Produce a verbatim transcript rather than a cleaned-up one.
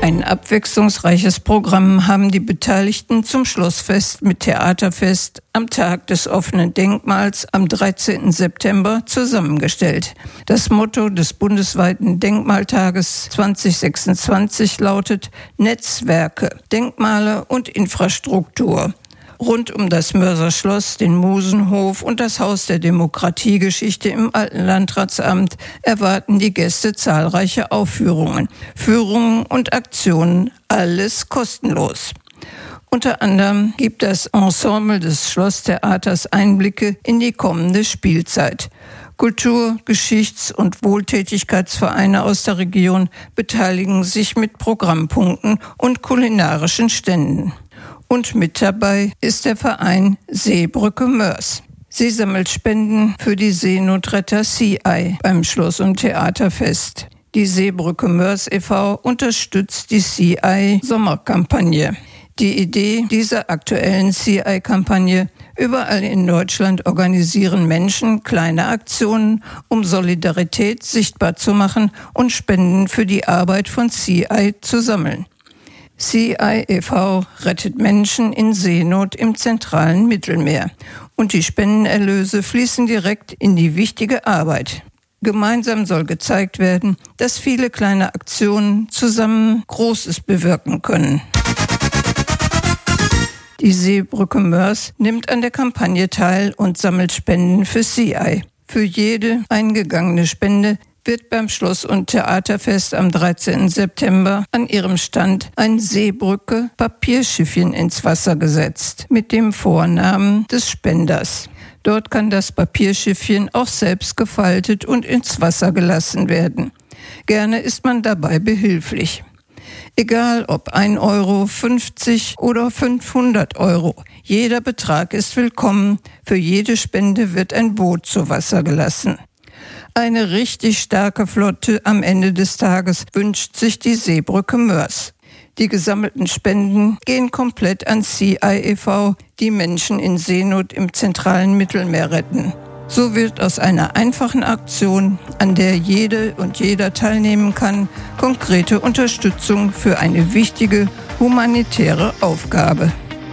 Ein abwechslungsreiches Programm haben die Beteiligten zum Schlossfest mit Theaterfest am Tag des offenen Denkmals am dreizehnten September zusammengestellt. Das Motto des bundesweiten Denkmaltages zwanzig sechsundzwanzig lautet Netzwerke, Denkmale und Infrastruktur. Rund um das Mörserschloss, den Musenhof und das Haus der Demokratiegeschichte im Alten Landratsamt erwarten die Gäste zahlreiche Aufführungen, Führungen und Aktionen, alles kostenlos. Unter anderem gibt das Ensemble des Schlosstheaters Einblicke in die kommende Spielzeit. Kultur-, Geschichts- und Wohltätigkeitsvereine aus der Region beteiligen sich mit Programmpunkten und kulinarischen Ständen. Und mit dabei ist der Verein Seebrücke Moers. Sie sammelt Spenden für die Seenotretter Sea Eye beim Schloss- und Theaterfest. Die Seebrücke Moers e V unterstützt die Sea Eye Sommerkampagne. Die Idee dieser aktuellen Sea Eye Kampagne: Überall in Deutschland organisieren Menschen kleine Aktionen, um Solidarität sichtbar zu machen und Spenden für die Arbeit von Sea Eye zu sammeln. Sea Eye e V rettet Menschen in Seenot im zentralen Mittelmeer. Und die Spendenerlöse fließen direkt in die wichtige Arbeit. Gemeinsam soll gezeigt werden, dass viele kleine Aktionen zusammen Großes bewirken können. Die Seebrücke Moers nimmt an der Kampagne teil und sammelt Spenden für Sea Eye. Für jede eingegangene Spende wird beim Schloss- und Theaterfest am dreizehnten September an ihrem Stand ein Seebrücke-Papierschiffchen ins Wasser gesetzt mit dem Vornamen des Spenders. Dort kann das Papierschiffchen auch selbst gefaltet und ins Wasser gelassen werden. Gerne ist man dabei behilflich. Egal ob ein Euro, fünfzig oder fünfhundert Euro, jeder Betrag ist willkommen. Für jede Spende wird ein Boot zu Wasser gelassen. Eine richtig starke Flotte am Ende des Tages wünscht sich die Seebrücke Moers. Die gesammelten Spenden gehen komplett an Sea Eye e V, die Menschen in Seenot im zentralen Mittelmeer retten. So wird aus einer einfachen Aktion, an der jede und jeder teilnehmen kann, konkrete Unterstützung für eine wichtige humanitäre Aufgabe.